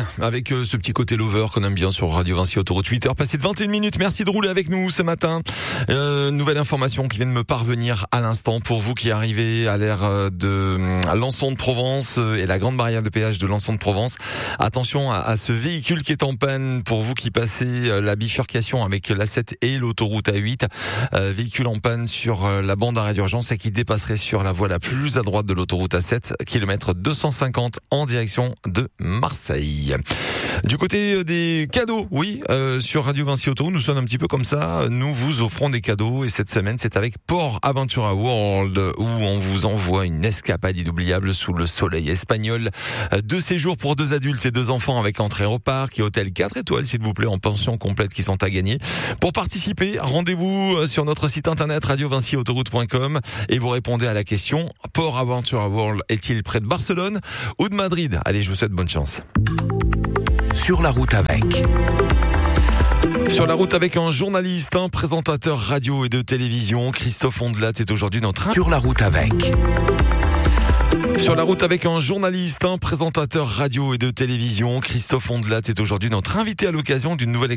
avec ce petit côté lover qu'on aime bien sur Radio Vinci Autoroute 8h. Passé de 21 minutes, merci de rouler avec nous ce matin. Nouvelle information qui vient de me parvenir à l'instant pour vous qui arrivez à l'ère de Lançon de Provence et la grande barrière de péage de Lançon de Provence. Attention à ce véhicule qui est en panne pour vous qui passez la bifurcation avec l'A7 et l'autoroute A8. Véhicule en panne sur la bande d'arrêt d'urgence et qui dépasserait sur la voie la plus à droite de l'autoroute A7, kilomètre 250 en direction de Marseille. Du côté des cadeaux, oui, sur Radio Vinci Auto, nous sommes un petit peu comme ça, nous vous offrons des cadeaux et cette semaine c'est avec Port Aventura World où on vous envoie une escapade inoubliable sous le soleil espagnol. 2 séjours pour 2 adultes et 2 enfants avec entrée au parc et hôtel 4 étoiles s'il vous plaît en pension complète qui sont à gagner. Pour participer, rendez-vous sur notre site internet radiovinciautoroute.com et vous répondez à la question: Port Aventura World est-il près de Barcelone ou de Madrid? Allez, je vous souhaite bonne chance. Sur la route avec. Sur la route avec un journaliste, un présentateur radio et de télévision, Christophe Ondelat est aujourd'hui notre... Sur la route avec. Sur la route avec un journaliste, un présentateur radio et de télévision, Christophe Ondelat est aujourd'hui notre invité à l'occasion d'une nouvelle